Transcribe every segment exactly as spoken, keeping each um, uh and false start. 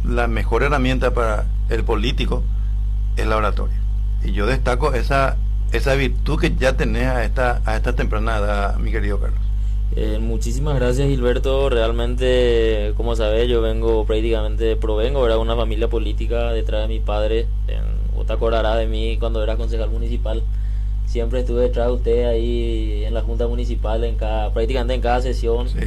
la mejor herramienta para el político es la oratoria. Y yo destaco esa, esa virtud que ya tenés a esta, a esta temprana edad, mi querido Carlos. Eh, muchísimas gracias, Gilberto. Realmente, como sabes, yo vengo prácticamente, provengo de una familia política detrás de mi padre. En, vos te acordarás de mí cuando era concejal municipal. Siempre estuve detrás de usted ahí en la junta municipal, en cada, prácticamente en cada sesión. Sí.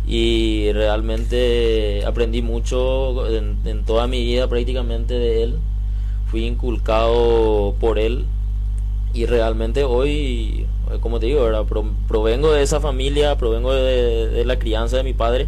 Y realmente aprendí mucho en, en toda mi vida prácticamente de él. Fui inculcado por él. Y realmente hoy, como te digo, ¿verdad? Pro, provengo de esa familia, provengo de, de la crianza de mi padre,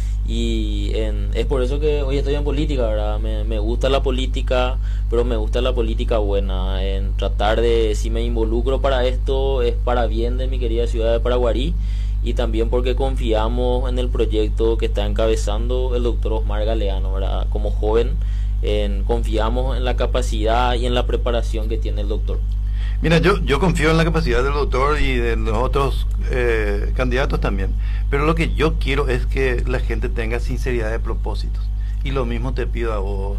y en, es por eso que hoy estoy en política, ¿verdad? Me, me gusta la política, pero me gusta la política buena, en tratar de, si me involucro para esto, es para bien de mi querida ciudad de Paraguarí, y también porque confiamos en el proyecto que está encabezando el doctor Osmar Galeano, ¿verdad? Como joven, en, confiamos en la capacidad y en la preparación que tiene el doctor. Mira, yo, yo confío en la capacidad del doctor y de los otros eh, candidatos también, pero lo que yo quiero es que la gente tenga sinceridad de propósitos, y lo mismo te pido a vos.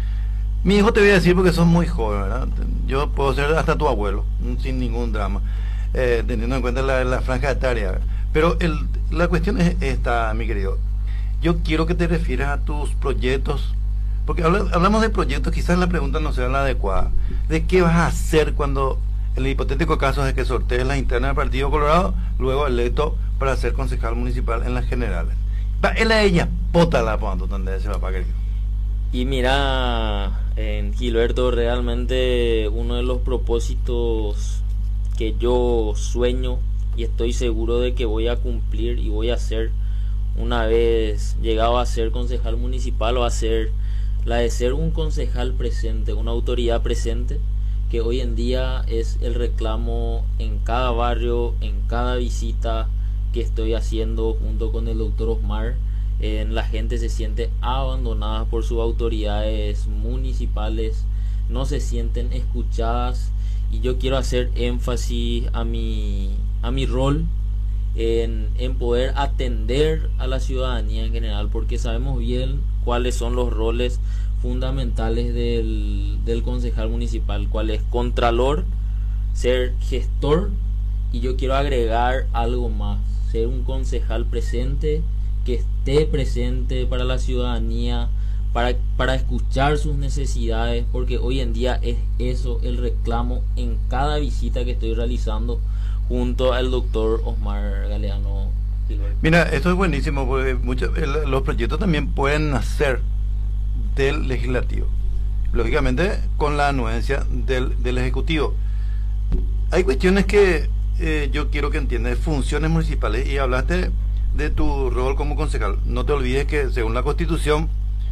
Mi hijo te voy a decir porque sos muy joven, ¿verdad? Yo puedo ser hasta tu abuelo, sin ningún drama, eh, teniendo en cuenta la, la franja etaria, ¿verdad? Pero el, la cuestión es esta, mi querido. Yo quiero que te refieras a tus proyectos, porque habla, hablamos de proyectos, quizás la pregunta no sea la adecuada. ¿De qué vas a hacer cuando, en el hipotético caso de que sortees la interna del Partido Colorado, luego electo para ser concejal municipal en las generales? Va, él a ella, pota la ponto donde se va a pagar. Y mira, en Gilberto, realmente uno de los propósitos que yo sueño y estoy seguro de que voy a cumplir y voy a hacer una vez llegado a ser concejal municipal, o a ser la de ser un concejal presente, una autoridad presente, que hoy en día es el reclamo en cada barrio, en cada visita que estoy haciendo junto con el doctor Osmar. En la gente se siente abandonada por sus autoridades municipales, no se sienten escuchadas, y yo quiero hacer énfasis a mi, a mi rol en, en poder atender a la ciudadanía en general, porque sabemos bien cuáles son los roles fundamentales del, del concejal municipal, cuál es contralor, ser gestor, y yo quiero agregar algo más, ser un concejal presente, que esté presente para la ciudadanía, para, para escuchar sus necesidades, porque hoy en día es eso el reclamo en cada visita que estoy realizando junto al doctor Osmar Galeano. Mira, esto es buenísimo, porque muchos, el, los proyectos también pueden nacer del legislativo, lógicamente con la anuencia del, del ejecutivo. Hay cuestiones que eh, yo quiero que entiendas, funciones municipales, y hablaste de tu rol como concejal. No te olvides que según la Constitución,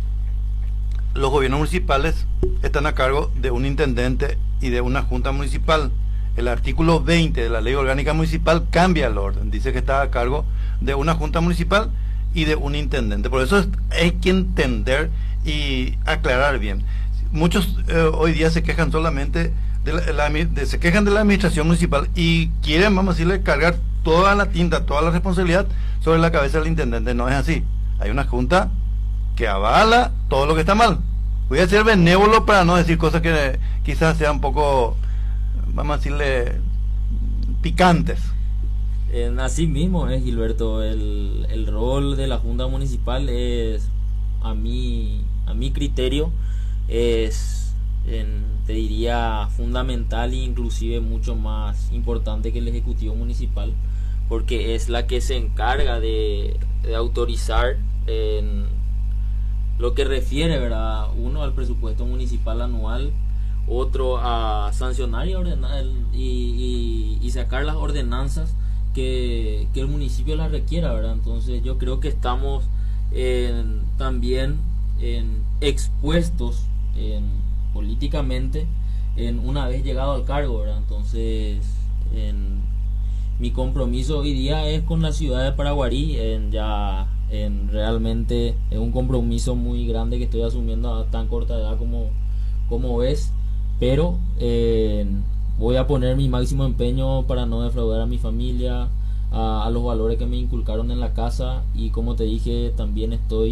los gobiernos municipales están a cargo de un intendente y de una junta municipal. El artículo veinte de la Ley Orgánica Municipal cambia el orden, dice que está a cargo de una junta municipal y de un intendente. Por eso es, hay que entender y aclarar bien. Muchos eh, hoy día se quejan solamente de la, la, de, se quejan de la administración municipal y quieren, vamos a decirle, cargar toda la tinta, toda la responsabilidad sobre la cabeza del intendente. No es así. Hay una junta que avala todo lo que está mal. Voy a ser benévolo para no decir cosas que quizás sean un poco, vamos a decirle, picantes. En así mismo es, Gilberto, el, el rol de la Junta Municipal es, a mi, a mi criterio, es, en, te diría, fundamental e inclusive mucho más importante que el Ejecutivo Municipal, porque es la que se encarga de, de autorizar en lo que refiere, ¿verdad?, uno al presupuesto municipal anual, otro a sancionar y, ordenar, y, y, y sacar las ordenanzas que, que el municipio las requiera, ¿verdad? Entonces yo creo que estamos en, también en, expuestos en, políticamente en una vez llegado al cargo, ¿verdad? Entonces en, mi compromiso hoy día es con la ciudad de Paraguarí, en, ya en, realmente es un compromiso muy grande que estoy asumiendo a tan corta edad como, como ves, pero eh, voy a poner mi máximo empeño para no defraudar a mi familia, a, a los valores que me inculcaron en la casa, y como te dije, también estoy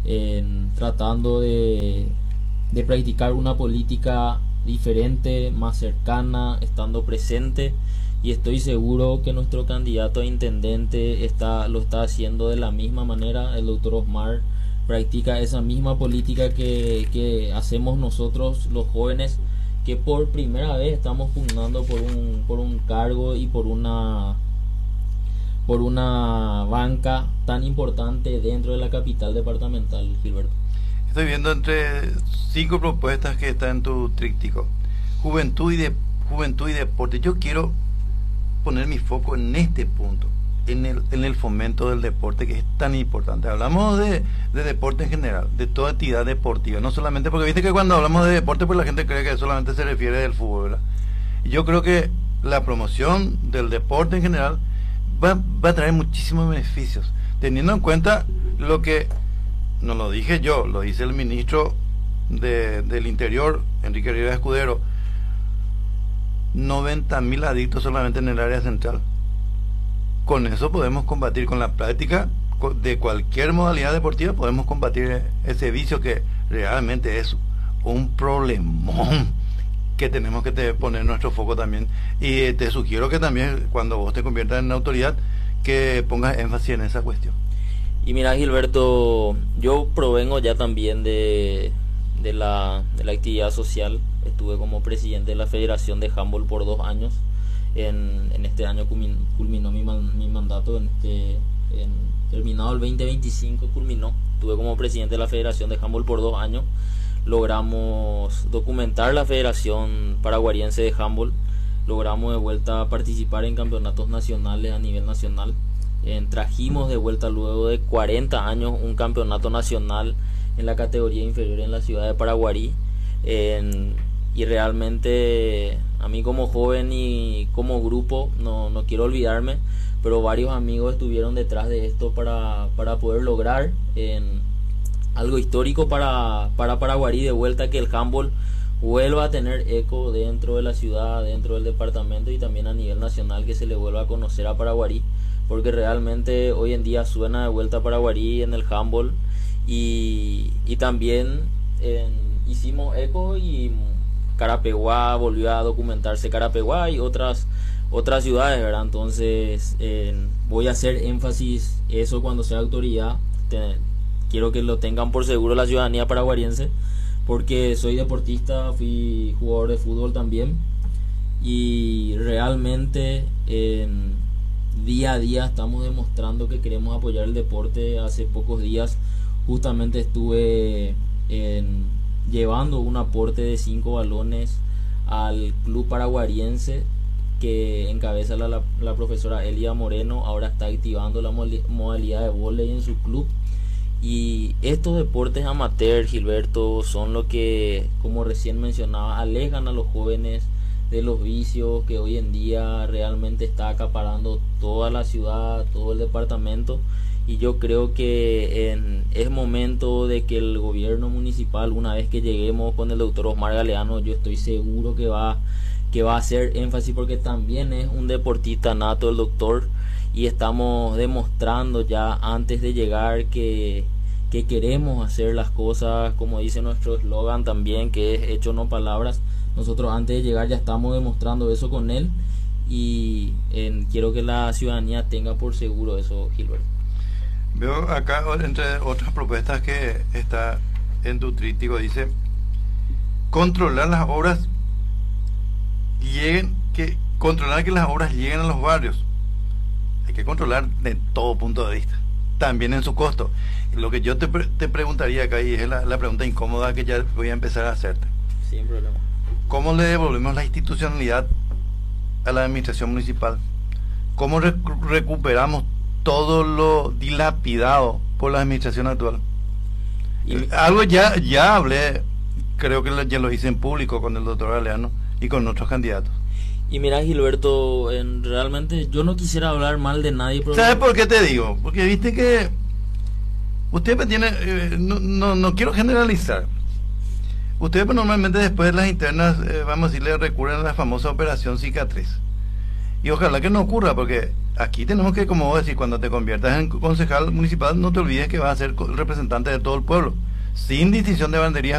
en tratando de, de practicar una política diferente, más cercana, estando presente, y estoy seguro que nuestro candidato a intendente está, lo está haciendo de la misma manera. El doctor Osmar practica esa misma política que, que hacemos nosotros los jóvenes, que por primera vez estamos pugnando por un, por un cargo y por una por una banca tan importante dentro de la capital departamental, Gilberto. Estoy viendo entre cinco propuestas que están en tu tríptico. Juventud y, de, juventud y deporte. Yo quiero poner mi foco en este punto, en el, en el fomento del deporte, que es tan importante. Hablamos de, de deporte en general, de toda actividad deportiva, no solamente, porque viste que cuando hablamos de deporte, pues la gente cree que solamente se refiere del fútbol, ¿verdad? Yo creo que la promoción del deporte en general va, va a traer muchísimos beneficios, teniendo en cuenta lo que, no lo dije yo, lo dice el ministro de, del Interior, Enrique Rivera Escudero, noventa mil adictos solamente en el área central. Con eso podemos combatir, con la práctica de cualquier modalidad deportiva, podemos combatir ese vicio que realmente es un problemón que tenemos que te, poner nuestro foco también. Y te sugiero que también, cuando vos te conviertas en autoridad, que pongas énfasis en esa cuestión. Y mira, Gilberto, yo provengo ya también de, de, la, de la actividad social. Estuve como presidente de la Federación de Handball por dos años. En, en este año culminó, culminó mi, man, mi mandato, en este, en, terminado el veinte veinticinco culminó. Estuve como presidente de la Federación de Handball por dos años. Logramos documentar la Federación Paraguariense de Handball. Logramos de vuelta participar en campeonatos nacionales a nivel nacional. Eh, trajimos de vuelta luego de cuarenta años un campeonato nacional en la categoría inferior en la ciudad de Paraguarí. Eh, y realmente a mí como joven y como grupo, no, no quiero olvidarme, pero varios amigos estuvieron detrás de esto para, para poder lograr eh, algo histórico para, para Paraguarí, de vuelta, que el handball vuelva a tener eco dentro de la ciudad, dentro del departamento y también a nivel nacional, que se le vuelva a conocer a Paraguarí, porque realmente hoy en día suena de vuelta Paraguarí en el handball. Y, y también eh, hicimos eco y Carapeguá volvió a documentarse, Carapeguá y otras otras ciudades, ¿verdad? Entonces eh, voy a hacer énfasis eso cuando sea autoridad. Te, quiero que lo tengan por seguro la ciudadanía paraguariense, porque soy deportista, fui jugador de fútbol también, y realmente eh, día a día estamos demostrando que queremos apoyar el deporte. Hace pocos días justamente estuve en, llevando un aporte de cinco balones al club paraguariense que encabeza la, la, la profesora Elia Moreno. Ahora está activando la modalidad de vóley en su club. Y estos deportes amateur, Gilberto, son lo que, como recién mencionaba, alejan a los jóvenes de los vicios que hoy en día realmente está acaparando toda la ciudad, todo el departamento. Y yo creo que en, es momento de que el gobierno municipal, una vez que lleguemos con el doctor Osmar Galeano, yo estoy seguro que va, que va a hacer énfasis, porque también es un deportista nato el doctor, y estamos demostrando ya antes de llegar que, que queremos hacer las cosas como dice nuestro eslogan también, que es hecho no palabras. Nosotros antes de llegar ya estamos demostrando eso con él, y en, quiero que la ciudadanía tenga por seguro eso, Gilberto. Veo acá, entre otras propuestas que está en tu tríptico, dice controlar las obras lleguen, que controlar que las obras lleguen a los barrios. Hay que controlar de todo punto de vista, también en su costo. Lo que yo te, te preguntaría acá, y es la, la pregunta incómoda que ya voy a empezar a hacerte: sin problema, ¿cómo le devolvemos la institucionalidad a la administración municipal? ¿Cómo rec recuperamos todo lo dilapidado por la administración actual? Y algo ya ya hablé, creo que ya lo hice en público con el doctor Galeano y con otros candidatos. Y mira, Gilberto, en, realmente yo no quisiera hablar mal de nadie, pero ¿sabes por qué te digo? Porque viste que usted me tiene, eh, no, no, no quiero generalizar. Ustedes pues, normalmente después de las internas, eh, vamos a decirle, recurren a la famosa operación cicatriz. Y ojalá que no ocurra, porque aquí tenemos que, como vos decís, cuando te conviertas en concejal municipal, no te olvides que vas a ser co- el representante de todo el pueblo, sin distinción de banderías